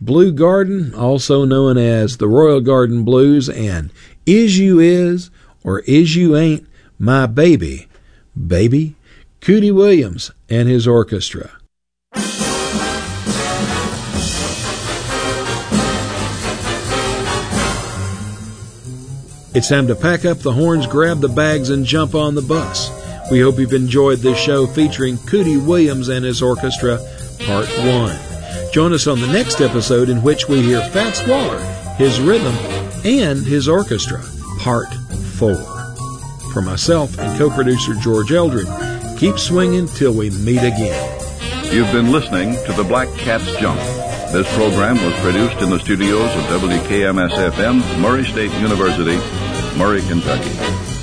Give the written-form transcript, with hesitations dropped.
Blue Garden, also known as the Royal Garden Blues, and Is You Is or Is You Ain't My Baby, Baby, Cootie Williams and his orchestra. It's time to pack up the horns, grab the bags, and jump on the bus. We hope you've enjoyed this show featuring Cootie Williams and his orchestra, Part 1. Join us on the next episode in which we hear Fats Waller, his rhythm, and his orchestra, Part 4. For myself and co-producer George Eldred, keep swinging till we meet again. You've been listening to the Black Cat's Junk. This program was produced in the studios of WKMS-FM, Murray State University, Murray, Kentucky.